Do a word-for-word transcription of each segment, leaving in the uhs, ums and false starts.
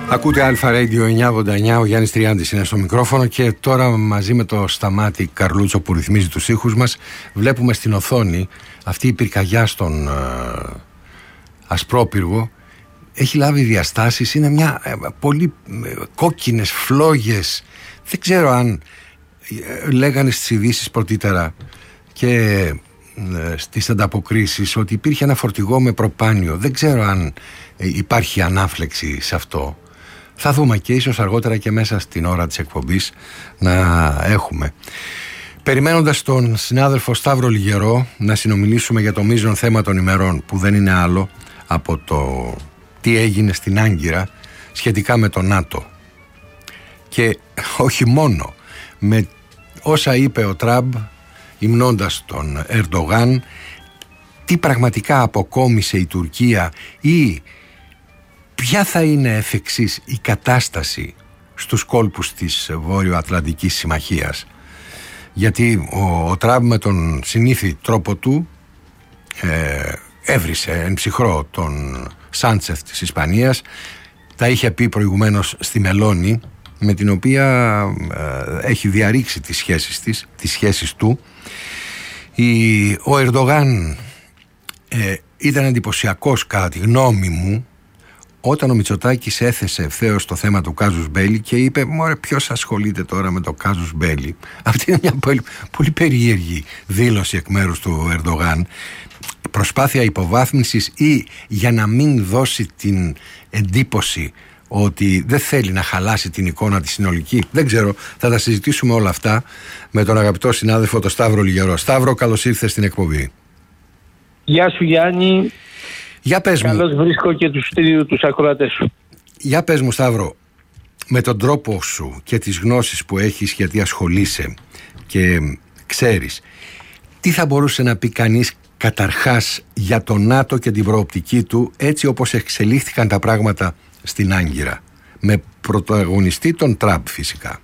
Ακούτε Αλφα Radio εννιακόσια ογδόντα εννιά, ο Γιάννης Τριάντης είναι στο μικρόφωνο και τώρα μαζί με το Σταμάτη Καρλούτσο που ρυθμίζει τους ήχους μας βλέπουμε στην οθόνη αυτή η πυρκαγιά στον ε, Ασπρόπυργο. Έχει λάβει διαστάσεις, είναι μια ε, πολύ ε, κόκκινες φλόγες. Δεν ξέρω αν ε, λέγανε στις ειδήσεις πρωτήτερα και ε, στις ανταποκρίσεις ότι υπήρχε ένα φορτηγό με προπάνιο. Δεν ξέρω αν ε, υπάρχει ανάφλεξη σε αυτό. Θα δούμε και ίσως αργότερα και μέσα στην ώρα της εκπομπής να έχουμε. Περιμένοντας τον συνάδελφο Σταύρο Λιγερό να συνομιλήσουμε για το μείζον θέμα των ημερών, που δεν είναι άλλο από το τι έγινε στην Άγκυρα σχετικά με το ΝΑΤΟ. Και όχι μόνο, με όσα είπε ο Τραμπ υμνώντας τον Ερντογάν, τι πραγματικά αποκόμισε η Τουρκία ή ποια θα είναι εφ' εξής η κατάσταση στους κόλπους της Βόρειο-Ατλαντικής Συμμαχίας. Γιατί ο, ο Τραμπ με τον συνήθι τρόπο του ε, έβρισε εν ψυχρό τον Σάντσεφ της Ισπανίας. Τα είχε πει προηγουμένως στη Μελώνη, με την οποία ε, έχει διαρρήξει τις σχέσεις, της, τις σχέσεις του. Η, ο Ερντογάν ε, ήταν εντυπωσιακός κατά τη γνώμη μου όταν ο Μητσοτάκης έθεσε ευθέως το θέμα του κάζους μπέλι και είπε «Μωρέ, ποιος ασχολείται τώρα με το κάζους μπέλι». Αυτή είναι μια πολύ, πολύ περίεργη δήλωση εκ μέρους του Ερντογάν. Προσπάθεια υποβάθμισης ή για να μην δώσει την εντύπωση ότι δεν θέλει να χαλάσει την εικόνα τη συνολική. Δεν ξέρω, θα τα συζητήσουμε όλα αυτά με τον αγαπητό συνάδελφο τον Σταύρο Λιγερό. Σταύρο, καλώς ήρθες στην εκπομπή. Γεια σου Γιάννη. Για πες μου. Καλώς βρίσκω και τους, τους ακροατές σου. Για πες μου Σταύρο, με τον τρόπο σου και τις γνώσεις που έχεις, γιατί ασχολείσαι και ξέρεις, τι θα μπορούσε να πει κανείς καταρχάς για το ΝΑΤΟ και την προοπτική του, έτσι όπως εξελίχθηκαν τα πράγματα στην Άγκυρα, με πρωταγωνιστή τον Τραμπ φυσικά.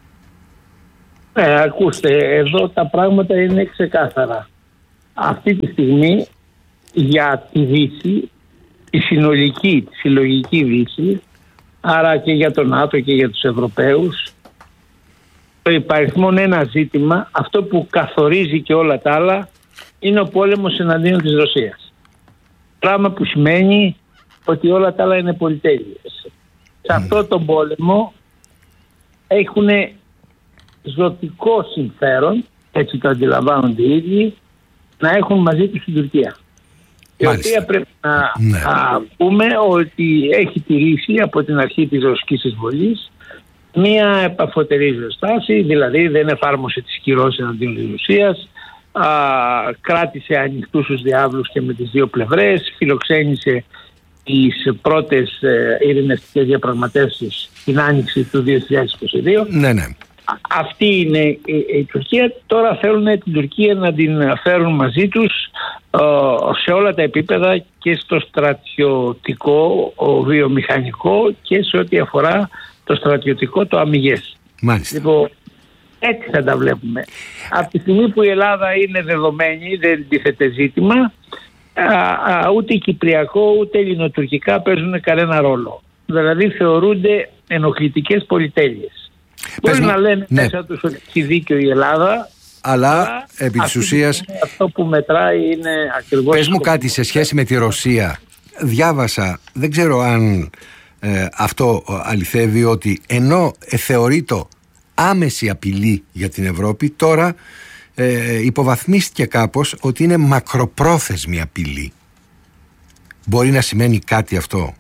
Ε, ακούστε, εδώ τα πράγματα είναι ξεκάθαρα. Αυτή τη στιγμή για τη Δύση, τη συνολική, τη συλλογική Δύση, άρα και για τον ΝΑΤΟ και για τους Ευρωπαίους, το υπαριθμόν ένα ζήτημα, αυτό που καθορίζει και όλα τα άλλα, είναι ο πόλεμος εναντίον της Ρωσίας. Πράγμα που σημαίνει ότι όλα τα άλλα είναι πολυτέλειες. Mm. Σε αυτό τον πόλεμο έχουν ζωτικό συμφέρον, έτσι το αντιλαμβάνονται οι ίδιοι, να έχουν μαζί τους την Τουρκία. Η οποία πρέπει να ναι. α, πούμε ότι έχει τηρήσει από την αρχή της ρωσικής εισβολής μία επαφωτερή στάση, δηλαδή δεν εφάρμοσε τις κυρώσεις εναντίον της Ρωσίας, α, κράτησε ανοιχτούς τους διάβλους και με τις δύο πλευρές, φιλοξένησε τις πρώτες ε, ειρηνευτικές διαπραγματεύσεις την άνοιξη του δύο χιλιάδες είκοσι δύο. Ναι, ναι. Αυτή είναι η, η Τουρκία. Τώρα θέλουν την Τουρκία να την φέρουν μαζί τους ε, σε όλα τα επίπεδα, και στο στρατιωτικό, ο βιομηχανικό, και σε ό,τι αφορά το στρατιωτικό, το αμυγές. Μάλιστα. Λοιπόν, έτσι θα τα βλέπουμε. Από τη στιγμή που η Ελλάδα είναι δεδομένη, δεν τίθεται ζήτημα, α, α, ούτε κυπριακό ούτε ελληνοτουρκικά παίζουν κανένα ρόλο. Δηλαδή θεωρούνται ενοχλητικές πολυτέλειες. Μπορεί να λένε ναι. μέσα τους ότι έχει δίκιο η Ελλάδα, αλλά, αλλά επί της ουσίας αυτό που μετράει είναι ακριβώς... Πες μου κάτι σε σχέση με τη Ρωσία. Διάβασα, δεν ξέρω αν ε, αυτό αληθεύει, ότι ενώ ε, θεωρείται άμεση απειλή για την Ευρώπη, τώρα ε, υποβαθμίστηκε κάπως ότι είναι μακροπρόθεσμη απειλή. Μπορεί να σημαίνει κάτι αυτό?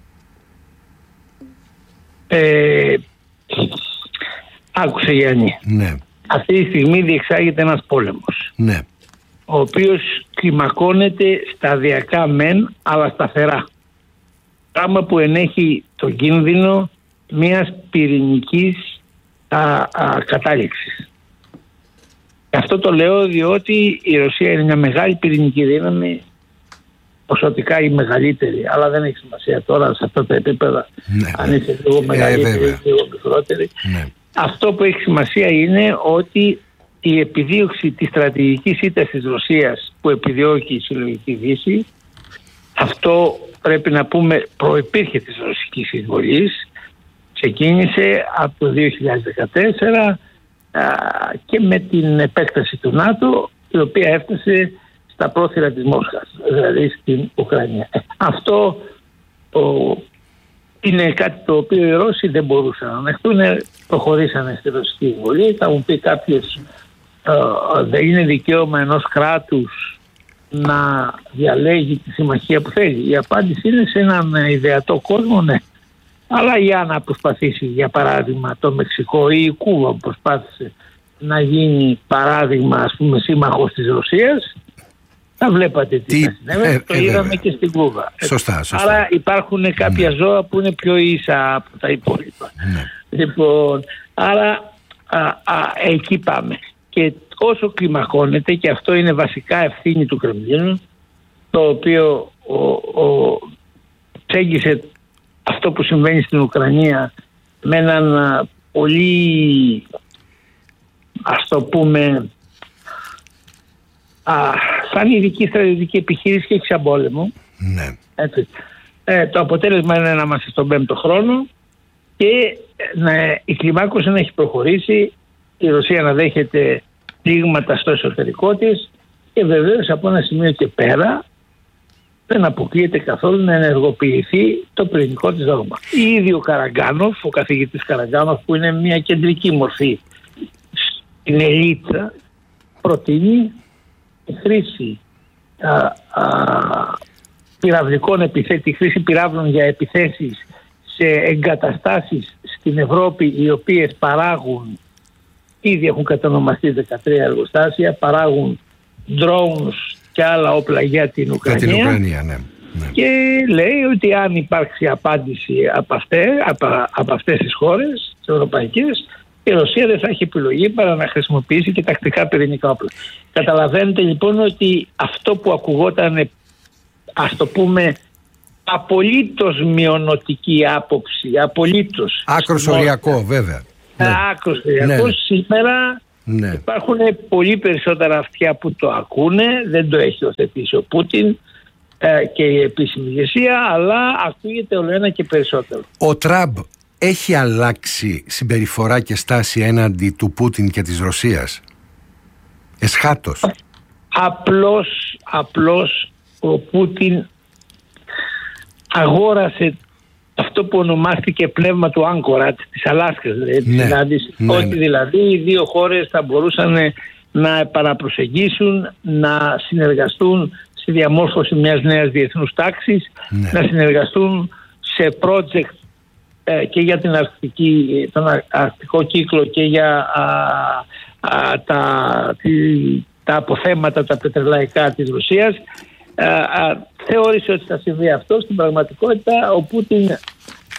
Ε, άκουσε Γιάννη. Ναι. Αυτή τη στιγμή διεξάγεται ένας πόλεμος. Ναι. Ο οποίος κλιμακώνεται σταδιακά μεν, αλλά σταθερά. Πράγμα που ενέχει το κίνδυνο μιας πυρηνικής α, α, κατάληξης. Αυτό το λέω διότι η Ρωσία είναι μια μεγάλη πυρηνική δύναμη, ποσοτικά η μεγαλύτερη, αλλά δεν έχει σημασία τώρα σε αυτά τα επίπεδα, ναι, αν είσαι λίγο μεγαλύτερη ή ε, λίγο μικρότερη. Ναι. Αυτό που έχει σημασία είναι ότι η επιδίωξη της στρατηγικής ήττας της Ρωσίας που επιδιώκει η συλλογική Δύση αυτό πρέπει να πούμε προϋπήρχε της ρωσικής εισβολής. Ξεκίνησε από το δύο χιλιάδες δεκατέσσερα α, και με την επέκταση του ΝΑΤΟ, η οποία έφτασε στα πρόθυρα της Μόσχας, δηλαδή στην Ουκρανία. Αυτό ο, είναι κάτι το οποίο οι Ρώσοι δεν μπορούσαν να ανεχτούν, προχωρήσανε στη ρωσική εισβολή. Θα μου πει κάποιος, δεν είναι δικαίωμα ενός κράτους να διαλέγει τη συμμαχία που θέλει. Η απάντηση είναι σε έναν ιδεατό κόσμο, ναι. Αλλά για να προσπαθήσει, για παράδειγμα, το Μεξικό ή η Κούβα που προσπάθησε να γίνει παράδειγμα, ας πούμε, σύμμαχος της Ρωσίας, θα βλέπατε τι, τι θα συνέβαινε. Ε, το ε, είδαμε και στην Κούβα. Σωστά, σωστά. Άρα υπάρχουν κάποια ναι. ζώα που είναι πιο ίσα από τα υπόλοιπα. Ναι. Λοιπόν, άρα α, α, εκεί πάμε. Και όσο κλιμακώνεται, και αυτό είναι βασικά ευθύνη του Κρεμλίνου, το οποίο ο, ο, τσέγγισε αυτό που συμβαίνει στην Ουκρανία με έναν πολύ, ας το πούμε, α, σαν ειδική στρατιωτική επιχείρηση και εξαμπόλεμο. Ναι. Έτσι. Ε, το αποτέλεσμα είναι να είμαστε στον πέμπτο χρόνο και να, η κλιμάκωση να έχει προχωρήσει, η Ρωσία να δέχεται πλήγματα στο εσωτερικό της και βεβαίως από ένα σημείο και πέρα δεν αποκλείεται καθόλου να ενεργοποιηθεί το πυρηνικό της δόγμα. Ήδη ο Καραγκάνοφ, ο καθηγητής Καραγκάνοφ, που είναι μια κεντρική μορφή στην ελίτ, προτείνει τη χρήση α, α, πυραυλικών επιθέσεων, τη χρήση πυράβλων για επιθέσεις σε εγκαταστάσεις στην Ευρώπη, οι οποίες παράγουν, ήδη έχουν κατανομαστεί δεκατρία εργοστάσια, παράγουν drones και άλλα όπλα για την Ουκρανία, για την Ουκρανία ναι, ναι. Και λέει ότι αν υπάρξει απάντηση από, αυτές, από, από αυτές τις χώρες, τις ευρωπαϊκές, η Ρωσία δεν θα έχει επιλογή παρά να χρησιμοποιήσει και τακτικά πυρηνικά όπλα. Καταλαβαίνετε λοιπόν ότι αυτό που ακουγόταν, ας το πούμε, απολύτως μειονοτική άποψη, απολύτως άκρος οριακό βέβαια, ναι. άκρος οριακό, ναι. Σήμερα ναι. υπάρχουν πολύ περισσότερα αυτιά που το ακούνε, δεν το έχει οθετήσει ο Πούτιν ε, και η επίσημη ηγεσία, αλλά ακούγεται όλο ένα και περισσότερο. Ο Τραμπ έχει αλλάξει συμπεριφορά και στάση έναντι του Πούτιν και της Ρωσίας? Εσχάτως. Απλώς, απλώς ο Πούτιν αγόρασε αυτό που ονομάστηκε πνεύμα του Άγκορατ της Αλάσκας, δηλαδή, ναι, ναι, ότι ναι. δηλαδή οι δύο χώρες θα μπορούσαν να επαναπροσεγγίσουν, να συνεργαστούν στη διαμόρφωση μιας νέας διεθνούς τάξης, ναι. να συνεργαστούν σε project ε, και για την αρκτική, τον αρκτικό κύκλο και για α, α, τα, τη, τα αποθέματα, τα πετρελαϊκά της Ρωσίας. Α, α, θεώρησε ότι θα συμβεί αυτό. Στην πραγματικότητα ο Πούτιν, α,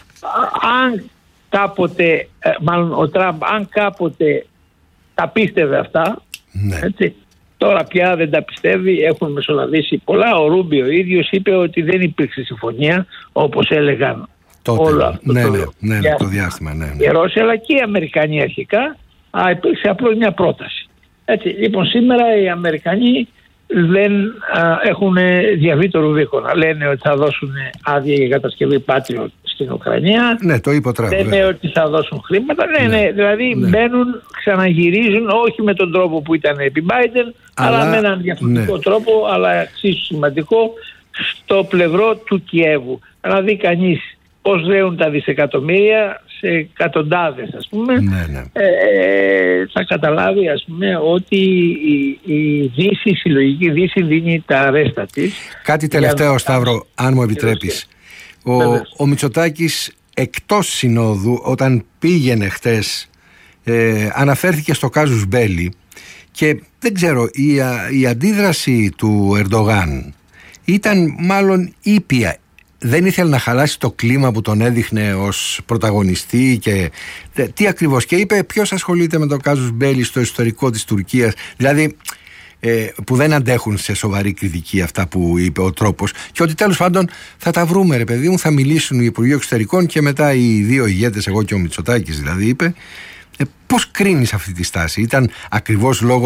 αν κάποτε, ε, μάλλον ο Τραμπ, αν κάποτε τα πίστευε αυτά, ναι. έτσι, τώρα πια δεν τα πιστεύει, έχουν μεσολαβήσει πολλά. Ο Ρούμπιο ο ίδιος είπε ότι δεν υπήρξε συμφωνία, όπως έλεγαν τότε, όλο αυτό ναι, το, ναι, ναι, για, το διάστημα, ναι, ναι. οι Ρώσοι αλλά και οι Αμερικανοί αρχικά. Α, υπήρξε απλώς μια πρόταση. Έτσι, λοιπόν, σήμερα οι Αμερικανοί δεν α, έχουν διαβεί το Ρουβίκονα. Λένε ότι θα δώσουν άδεια για κατασκευή Patriot στην Ουκρανία. Ναι, το είπε ο Τραμπ. Λένε ότι θα δώσουν χρήματα. Ναι, ναι, ναι, δηλαδή ναι. μπαίνουν, ξαναγυρίζουν, όχι με τον τρόπο που ήταν επί Biden, αλλά, αλλά με έναν διαφορετικό ναι. τρόπο, αλλά εξίσου σημαντικό, στο πλευρό του Κιέβου. Να δει κανείς πώς δέουν τα δισεκατομμύρια σε εκατοντάδες, ας πούμε, ναι, ναι. Ε, θα καταλάβει, ας πούμε, ότι η, η Δύση, η συλλογική Δύση δίνει τα ρέστα της. Κάτι τελευταίο, Σταύρο, αν μου επιτρέπεις. Ο, ο Μητσοτάκης εκτός συνόδου, όταν πήγαινε χτες, ε, αναφέρθηκε στο κάζους Μπέλι και δεν ξέρω, η, η αντίδραση του Ερντογάν ήταν μάλλον ήπια. Δεν ήθελε να χαλάσει το κλίμα που τον έδειχνε ως πρωταγωνιστή και τι ακριβώς, και είπε ποιος ασχολείται με το κάζους Μπέλι στο ιστορικό της Τουρκίας, δηλαδή ε, που δεν αντέχουν σε σοβαρή κριτική αυτά που είπε ο τρόπος, και ότι τέλος πάντων θα τα βρούμε ρε παιδί μου, θα μιλήσουν οι Υπουργοί Εξωτερικών και μετά οι δύο ηγέτες, εγώ και ο Μητσοτάκης δηλαδή, είπε. Ε, πώς κρίνεις αυτή τη στάση? Ήταν ακριβώς λόγω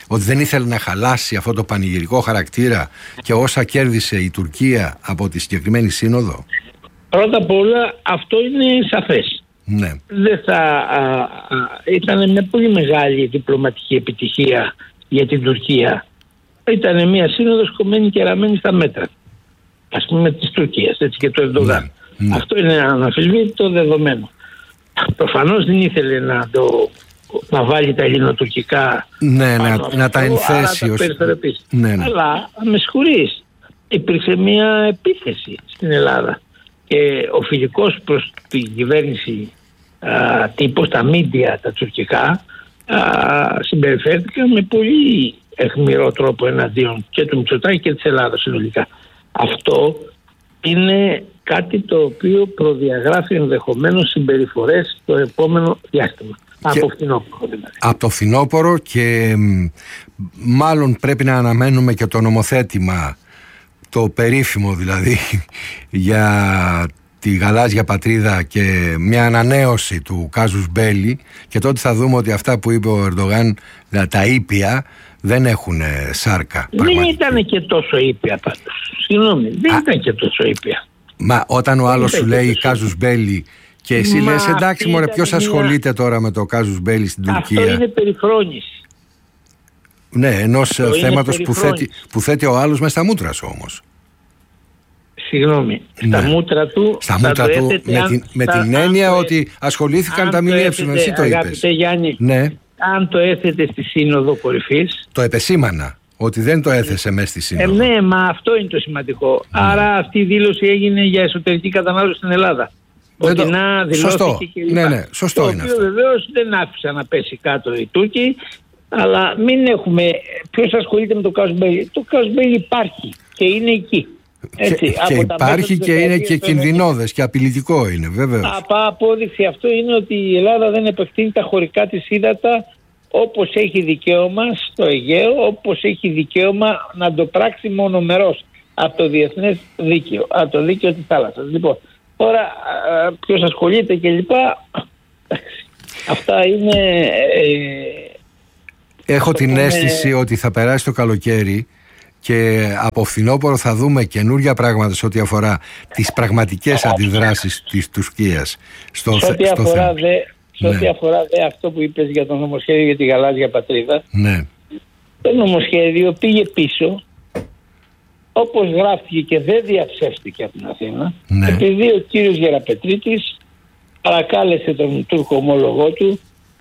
ότι δεν ήθελε να χαλάσει αυτό το πανηγυρικό χαρακτήρα και όσα κέρδισε η Τουρκία από τη συγκεκριμένη σύνοδο? Πρώτα απ' όλα αυτό είναι σαφές. Ναι. Δεν θα, α, α, ήταν μια πολύ μεγάλη διπλωματική επιτυχία για την Τουρκία. Ήταν μια σύνοδος κομμένη και ραμμένη στα μέτρα, ας πούμε, της Τουρκίας, έτσι, και του Ερντογάν. Ναι, ναι. Αυτό είναι αναμφισβήτητο δεδομένο. Προφανώς δεν ήθελε να, το, να βάλει τα ελληνοτουρκικά, ναι, να, αυτό, να τα ενθέσει ως... ναι, ναι. Αλλά με συγχωρείς, υπήρξε μια επίθεση στην Ελλάδα και ο φιλικός προς την κυβέρνηση α, τύπος, τα μίντια τα τουρκικά, α, συμπεριφέρθηκαν με πολύ αιχμηρό τρόπο εναντίον και του Μητσοτάκη και της Ελλάδας συνολικά. Αυτό είναι κάτι το οποίο προδιαγράφει ενδεχομένως συμπεριφορές στο επόμενο διάστημα. Και από φθινόπωρο δηλαδή. Από το φθινόπωρο, και μάλλον πρέπει να αναμένουμε και το νομοθέτημα, το περίφημο δηλαδή, για τη γαλάζια πατρίδα και μια ανανέωση του κάζους μπέλι, και τότε θα δούμε ότι αυτά που είπε ο Ερντογάν, τα ήπια, δεν έχουν σάρκα. Δεν ήταν και τόσο ήπια πάντως. Συγγνώμη, δεν Α, ήταν και τόσο ήπια. Μα όταν ο άλλος σου λέει κάζους μπέλι και εσύ μα λες εντάξει μωρέ, ποιος μια... ασχολείται τώρα με το κάζους μπέλι στην Τουρκία? Αυτό είναι περιφρόνηση. Ναι, ενός θέματος που θέτει, που θέτει ο άλλος μες στα μούτρα σου όμως. Συγγνώμη, ναι. Στα μούτρα του, στα μούτρα του με, αν, την, με την έννοια το, ότι ασχολήθηκαν τα ΜΜΕ, εσύ το είπες. Γιάννη, ναι. Αν το έθετε στη Σύνοδο Κορυφής. Το επεσήμανα, ότι δεν το έθεσε μέσα στη Σύνοδο. Ε, ναι, μα αυτό είναι το σημαντικό. Ναι. Άρα αυτή η δήλωση έγινε για εσωτερική κατανάλωση στην Ελλάδα. Ότι το... να δηλώθηκε και λοιπά. Ναι, ναι, σωστό το είναι οποίο αυτό. Βεβαίως δεν άφησαν να πέσει κάτω οι Τούρκοι, αλλά μην έχουμε... Ποιος ασχολείται με το Καζμπέλι? Το Καζμπέλι υπάρχει και είναι εκεί. Έτσι, και, και υπάρχει και είναι και κινδυνώδες και απειλητικό είναι, βέβαιως. Από απόδειξη αυτό είναι ότι η Ελλάδα δεν επεκτείνει τα χωρικά της ύδατα όπως έχει δικαίωμα στο Αιγαίο, όπως έχει δικαίωμα να το πράξει μονομερός από το διεθνές δίκαιο, από το δίκαιο της θάλασσας. Λοιπόν, τώρα ποιος ασχολείται και λοιπά, αυτά είναι... Ε, Έχω την είναι... αίσθηση ότι θα περάσει το καλοκαίρι και από φθινόπωρο θα δούμε καινούργια πράγματα σε ό,τι αφορά τις πραγματικές αντιδράσεις της Τουρκίας στο, σε ό,τι στο αφορά θέμα. Δε, σε ό,τι ναι. αφορά δε αυτό που είπες για το νομοσχέδιο για τη γαλάζια πατρίδα, ναι. Το νομοσχέδιο πήγε πίσω, όπως γράφτηκε και δεν διαψεύστηκε από την Αθήνα, ναι. επειδή ο κύριος Γεραπετρίτης παρακάλεσε τον Τούρκο ομόλογό του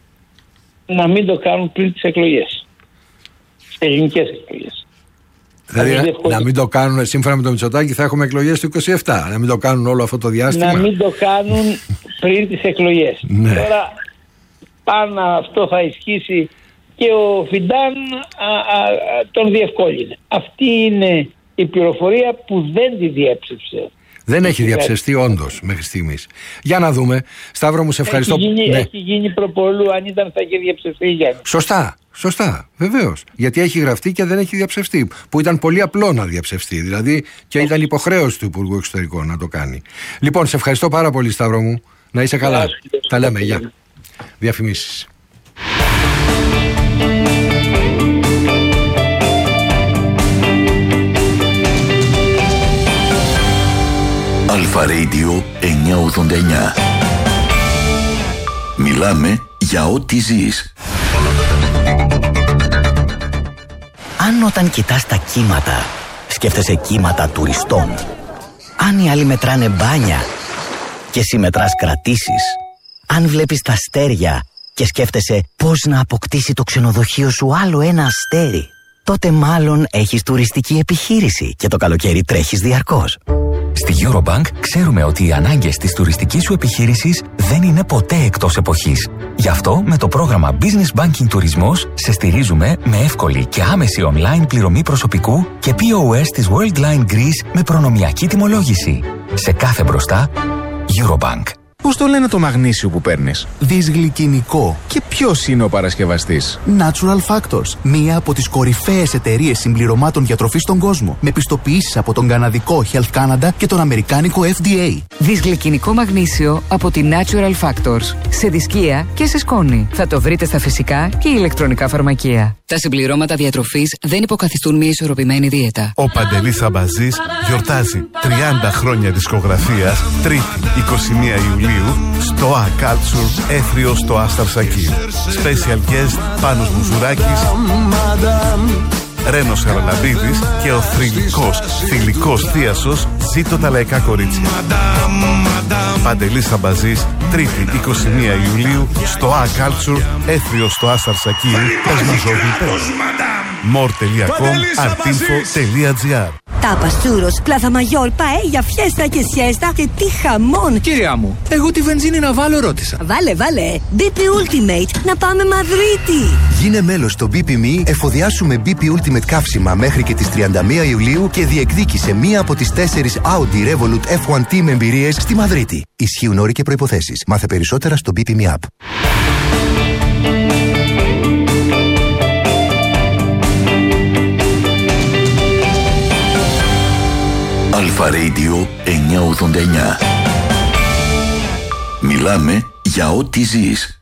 να μην το κάνουν πριν τις εκλογές, τις ελληνικές εκλογές. Δηλαδή να, να μην το κάνουν, σύμφωνα με το Μητσοτάκη θα έχουμε εκλογές το είκοσι επτά, να μην το κάνουν όλο αυτό το διάστημα. Να μην το κάνουν πριν τις εκλογές. Ναι. Τώρα πάνω αυτό θα ισχύσει και ο Φιντάν α, α, α, τον διευκόλυνε. Αυτή είναι η πληροφορία που δεν τη διέψευσε. Δεν έχει διαψευστεί όντως μέχρι στιγμής. Για να δούμε. Σταύρο μου, σε ευχαριστώ. Έχει γίνει, ναι. έχει γίνει προπολού, αν ήταν θα είχε διαψευστεί, Γιάννη. Σωστά, σωστά, βεβαίως. Γιατί έχει γραφτεί και δεν έχει διαψευστεί. Που ήταν πολύ απλό να διαψευστεί. Δηλαδή και ήταν υποχρέωση του Υπουργού Εξωτερικών να το κάνει. Λοιπόν, σε ευχαριστώ πάρα πολύ, Σταύρο μου. Να είσαι καλά. Τα λέμε, γεια. Διαφημίσεις. Αλφα Radio εννιακόσια ογδόντα εννιά. Μιλάμε για ό,τι ζεις. Αν όταν κοιτάς τα κύματα σκέφτεσαι κύματα τουριστών, αν οι άλλοι μετράνε μπάνια και εσύ μετράς κρατήσεις, αν βλέπεις τα αστέρια και σκέφτεσαι πώς να αποκτήσει το ξενοδοχείο σου άλλο ένα αστέρι, τότε μάλλον έχεις τουριστική επιχείρηση και το καλοκαίρι τρέχεις διαρκώς. Στη Eurobank ξέρουμε ότι οι ανάγκες της τουριστικής σου επιχείρησης δεν είναι ποτέ εκτός εποχής. Γι' αυτό με το πρόγραμμα Business Banking Τουρισμός σε στηρίζουμε με εύκολη και άμεση online πληρωμή προσωπικού και πι ο ες της Worldline Greece με προνομιακή τιμολόγηση. Σε κάθε μπροστά, Eurobank. Πώς το λένε το μαγνήσιο που παίρνεις? Δυσγλυκινικό. Και ποιος είναι ο παρασκευαστής? Natural Factors. Μία από τις κορυφαίες εταιρείες συμπληρωμάτων διατροφής στον κόσμο. Με πιστοποιήσεις από τον καναδικό Health Canada και τον αμερικάνικο εφ ντι έι. Δυσγλυκινικό μαγνήσιο από τη Natural Factors. Σε δισκία και σε σκόνη. Θα το βρείτε στα φυσικά και ηλεκτρονικά φαρμακεία. Τα συμπληρώματα διατροφής δεν υποκαθιστούν μια ισορροπημένη δίαιτα. Ο Παντελής Αμπαζής γιορτάζει τριάντα χρόνια δισκογραφίας, Τρίτη εικοστή πρώτη Ιουλίου, στο A Culture, Έθριο στο Άσταρ Σακίρ. Special guest Πάνος Μουζουράκης, Ρένος Χαραλαμπίδης και ο θρυλικός, θηλυκός θίασος Ζήτω τα λαϊκά κορίτσια. Παντελής Αμπαζής, Τρίτη εικοστή πρώτη Ιουλίου, στο A Culture, Έθριο στο Άσταρ Σακίρ, Πεσμαζόγλου. more τελεία com, artinfo τελεία gr. Τάπας, τσούρος, πλάθα μαγιόρ, παέλια, φιέστα και σιέστα και τι χαμόν! Κυρία μου, εγώ τη βενζίνη να βάλω ρώτησα. Βάλε, βάλε! μπι πι Ultimate, να πάμε Μαδρίτη! Γίνε μέλος στο μπι πι εμ ι, εφοδιάσου με μπι πι Ultimate καύσιμα μέχρι και τις τριάντα μία Ιουλίου και διεκδίκησε μία από τις τέσσερις Audi Revolut εφ ουάν Team εμπειρίες στη Μαδρίτη. Ισχύουν όροι και προϋποθέσεις. Μάθε περισσότερα στο μπι πι εμ ι App. Αλφα Radio εννιακόσια ογδόντα εννιά. Μιλάμε για ό,τι ζεις.